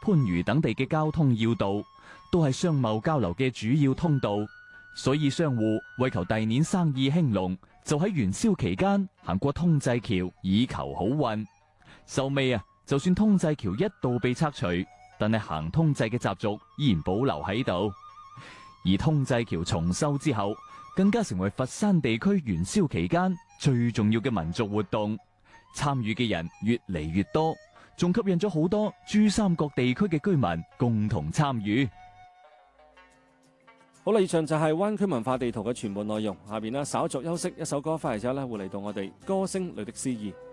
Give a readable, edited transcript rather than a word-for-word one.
番禺等地嘅交通要道，都係商貿交流嘅主要通道，所以商戶為求第年生意興隆，就喺元宵期間行過通濟橋以求好運。收尾啊，就算通濟橋一度被拆除，但係行通濟嘅習俗依然保留喺度。而通濟橋重修之後，更加成為佛山地區元宵期間最重要嘅民族活動，參與嘅人越嚟越多，仲吸引咗好多珠三角地區嘅居民共同參與。 好啦，以上就係灣區文化地圖嘅全部內容。下邊稍作休息，一首歌翻嚟之後會嚟到我哋歌聲裏的詩意。